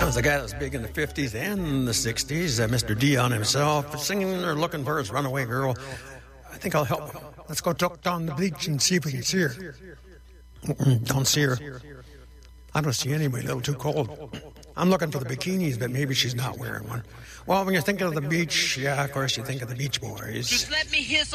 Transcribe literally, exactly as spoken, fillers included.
That was a guy that was big in the fifties and the sixties, uh, Mister Dion himself, singing or looking for his runaway girl. I think I'll help him. Let's go talk down the beach and see if we can see her. Don't see her. I don't see anybody, a little too cold. I'm looking for the bikinis, but maybe she's not wearing one. Well, when you think of the beach, yeah, of course you think of the Beach Boys. Just let me hear some